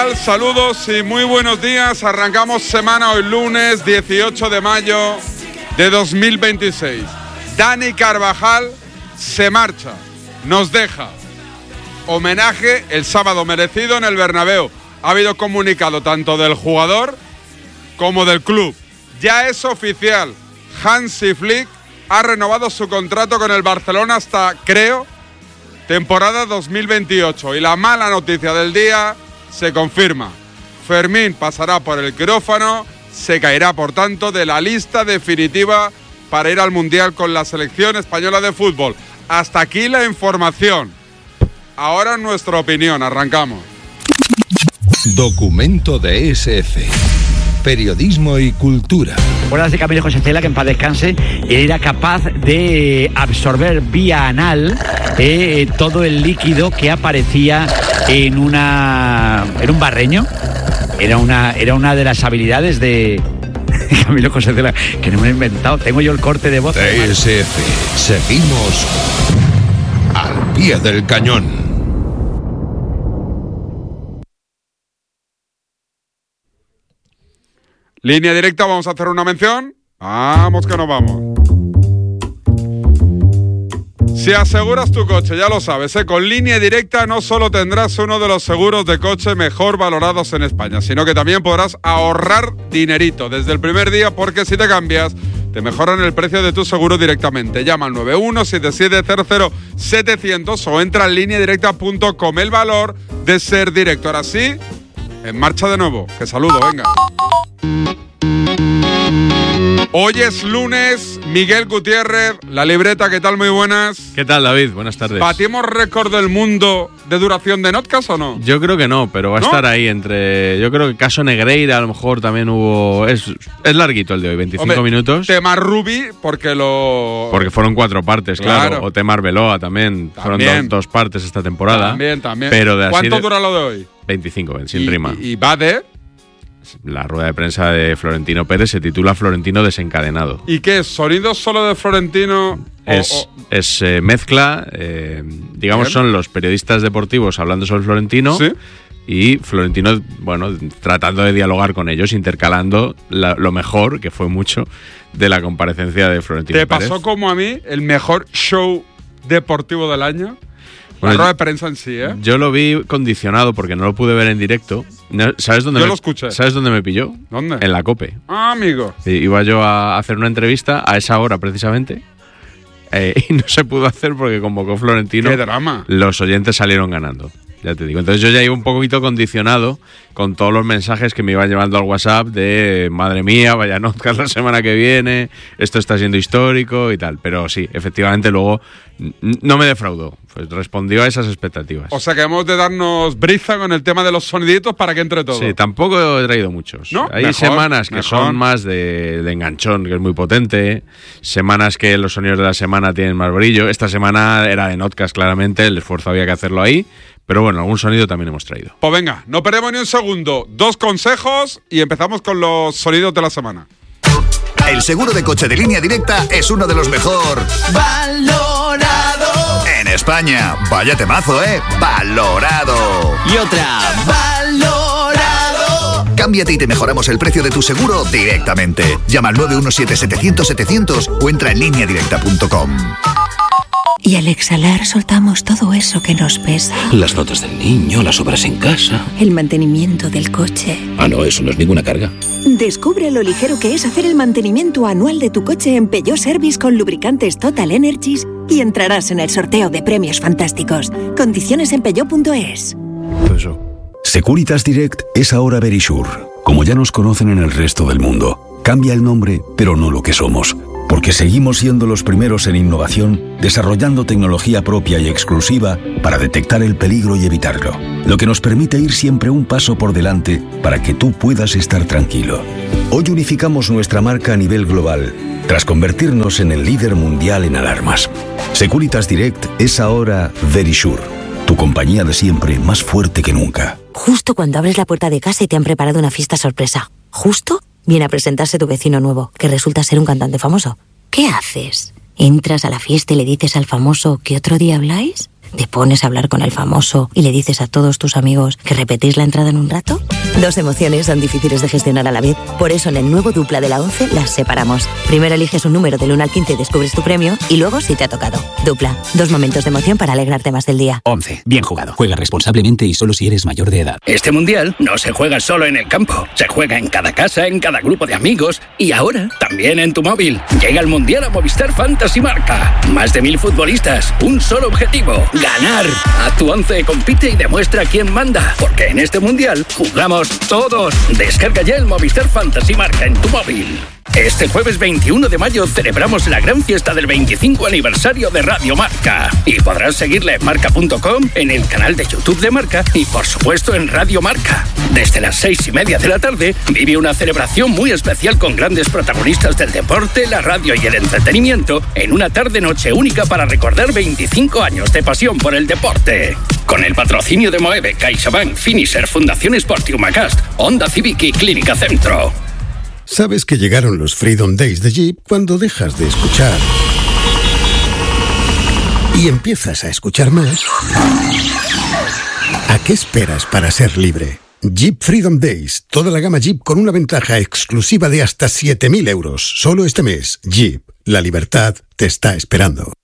Saludos y muy buenos días. Arrancamos semana hoy lunes 18 de mayo de 2026. Dani Carvajal se marcha, nos deja. Homenaje el sábado merecido en el Bernabéu. Ha habido comunicado tanto del jugador como del club. Ya es oficial. Hansi Flick ha renovado su contrato con el Barcelona hasta, creo, temporada 2028. Y la mala noticia del día se confirma. Fermín pasará por el quirófano, se caerá, por tanto, de la lista definitiva para ir al Mundial con la selección española de fútbol. Hasta aquí la información. Ahora nuestra opinión, arrancamos. Documento de SF. Periodismo y cultura. Recuerdas de Camilo José Cela, que en paz descanse, era capaz de absorber vía anal todo el líquido que aparecía en un barreño. Era una de las habilidades de Camilo José Cela, que no me he inventado. Tengo yo el corte de voz. SF. Seguimos al pie del cañón. Línea directa, vamos a hacer una mención. Vamos que nos vamos. Si aseguras tu coche, ya lo sabes, con Línea Directa no solo tendrás uno de los seguros de coche mejor valorados en España, sino que también podrás ahorrar dinerito desde el primer día, porque si te cambias, te mejoran el precio de tu seguro directamente. Llama al 917700 o entra en lineadirecta.com. El valor de ser directo. Ahora sí, en marcha de nuevo. Que saludo, venga. Hoy es lunes, Miguel Gutiérrez, La Libreta, ¿qué tal? Muy buenas. ¿Qué tal, David? Buenas tardes. ¿Batimos récord del mundo de duración de Notcast o no? Yo creo que no, pero va a estar ahí entre... Yo creo que caso Negreira a lo mejor también hubo... Es larguito el de hoy, 25 minutos. Tema Rubi, porque fueron 4 partes, claro. O tema Arbeloa también. Fueron dos partes esta temporada. También. Pero ¿Cuánto dura lo de hoy? 25, sin rima. ¿Y va de...? La rueda de prensa de Florentino Pérez se titula Florentino desencadenado. ¿Y qué es? ¿Sonido solo de Florentino? Es mezcla, digamos, bien. Son los periodistas deportivos hablando sobre Florentino. ¿Sí? Y Florentino, bueno, tratando de dialogar con ellos, intercalando lo mejor, que fue mucho, de la comparecencia de Florentino Pérez. ¿Te pasó como a mí el mejor show deportivo del año? La rueda de prensa en sí, ¿eh? Yo lo vi condicionado porque no lo pude ver en directo. ¿Sabes dónde lo escuché. ¿Sabes dónde me pilló? ¿Dónde? En la COPE. Ah, amigo. Sí, iba yo a hacer una entrevista a esa hora precisamente y no se pudo hacer porque convocó Florentino. ¡Qué drama! Los oyentes salieron ganando. Ya te digo. Entonces yo ya iba un poquito condicionado con todos los mensajes que me iban llevando al WhatsApp de madre mía, vaya Notcast la semana que viene, esto está siendo histórico y tal. Pero sí, efectivamente luego no me defraudó. Pues respondió a esas expectativas. O sea que hemos de darnos brisa con el tema de los soniditos para que entre todo. Sí, tampoco he traído muchos. ¿No? Hay semanas que son más de enganchón, que es muy potente. Semanas que los sonidos de la semana tienen más brillo. Esta semana era de Notcast, claramente. El esfuerzo había que hacerlo ahí. Pero bueno, algún sonido también hemos traído. Pues venga, no perdemos ni un segundo. 2 consejos y empezamos con los sonidos de la semana. El seguro de coche de Línea Directa es uno de los mejor valorado en España. Vaya temazo, ¿eh? Valorado. Y otra, valorado. Cámbiate y te mejoramos el precio de tu seguro directamente. Llama al 917-700-700 o entra en lineadirecta.com. Y al exhalar soltamos todo eso que nos pesa. Las notas del niño, las obras en casa. El mantenimiento del coche. Ah, no, eso no es ninguna carga. Descubre lo ligero que es hacer el mantenimiento anual de tu coche en Peugeot Service con lubricantes Total Energies y entrarás en el sorteo de premios fantásticos. Condiciones en peugeot.es. Securitas Direct es ahora Verisure. Como ya nos conocen en el resto del mundo, cambia el nombre, pero no lo que somos. Porque seguimos siendo los primeros en innovación, desarrollando tecnología propia y exclusiva para detectar el peligro y evitarlo. Lo que nos permite ir siempre un paso por delante para que tú puedas estar tranquilo. Hoy unificamos nuestra marca a nivel global, tras convertirnos en el líder mundial en alarmas. Securitas Direct es ahora Verisure, tu compañía de siempre más fuerte que nunca. Justo cuando abres la puerta de casa y te han preparado una fiesta sorpresa. Justo viene a presentarse tu vecino nuevo, que resulta ser un cantante famoso. ¿Qué haces? ¿Entras a la fiesta y le dices al famoso que otro día habláis? ¿Te pones a hablar con el famoso y le dices a todos tus amigos que repetís la entrada en un rato? Dos emociones son difíciles de gestionar a la vez. Por eso en el nuevo Dupla de la 11 las separamos. Primero eliges un número del 1 al 15 y descubres tu premio, y luego si te ha tocado. Dupla, 2 momentos de emoción para alegrarte más del día. 11. Bien jugado. Juega responsablemente y solo si eres mayor de edad. Este mundial no se juega solo en el campo. Se juega en cada casa, en cada grupo de amigos y ahora también en tu móvil. Llega el mundial a Movistar Fantasy Marca. Más de 1000 futbolistas, un solo objetivo: ganar. A tu 11 compite y demuestra quién manda, porque en este mundial jugamos todos. Descarga ya el Movistar Fantasy Marca en tu móvil. Este jueves 21 de mayo celebramos la gran fiesta del 25 aniversario de Radio Marca. Y podrás seguirla en marca.com, en el canal de YouTube de Marca y por supuesto en Radio Marca. Desde las 6:30 de la tarde vive una celebración muy especial con grandes protagonistas del deporte, la radio y el entretenimiento, en una tarde-noche única para recordar 25 años de pasión por el deporte. Con el patrocinio de Moeve, CaixaBank, Finisher, Fundación Sport y Humacast, Honda Civic y Clínica Centro. Sabes que llegaron los Freedom Days de Jeep cuando dejas de escuchar y empiezas a escuchar más. ¿A qué esperas para ser libre? Jeep Freedom Days, toda la gama Jeep con una ventaja exclusiva de hasta 7.000 euros. Solo este mes, Jeep, la libertad te está esperando.